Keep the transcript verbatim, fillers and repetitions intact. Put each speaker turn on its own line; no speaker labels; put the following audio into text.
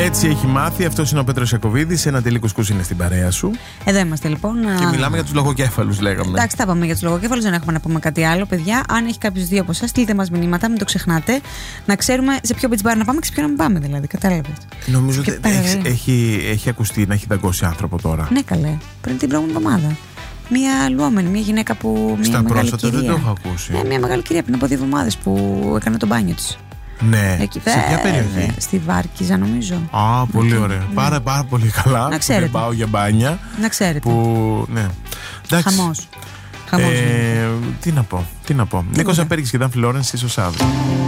Έτσι έχει μάθει. Αυτός είναι ο Πέτρος Ιακωβίδης. Ένα τελικό κουσκούς είναι στην παρέα σου.
Εδώ είμαστε λοιπόν.
Και μιλάμε για τους λογοκέφαλους, λέγαμε.
Εντάξει, τα είπαμε για τους λογοκέφαλους, δεν έχουμε να πούμε κάτι άλλο. Παιδιά, αν έχει κάποιος δύο από εσάς, στείλτε μας μηνύματα, μην το ξεχνάτε. Να ξέρουμε σε ποιο beach bar να πάμε και σε ποιο να μην πάμε, δηλαδή. Κατάλαβες.
Νομίζω ότι έχει, έχει, έχει ακουστεί να έχει δαγκώσει άνθρωπο τώρα.
Ναι, καλέ. Πριν την προηγούμενη εβδομάδα. Μια λουόμενη, μια γυναίκα που. Μια
Στα
μεγάλη
πρόσφατα
κυρία.
δεν το έχω ακούσει.
Ναι, μια μεγάλη κυρία πριν από δύο εβδομάδες που έκανε το μπάνιο της.
Ναι.
Εκεί,
σε ποια περιοχή?
Στη Βάρκιζα, νομίζω.
Α, πολύ ωραία. Ναι. Πάρα, πάρα πολύ καλά.
Να ξέρετε.
Δεν πάω για μπάνια.
Να ξέρετε.
Που... Ναι. Εντάξει.
Χαμός. Χαμός.
Ε, τι να πω. Τι να πω. Νίκος Απέρικης και Dan Florence, ίσως αύριο.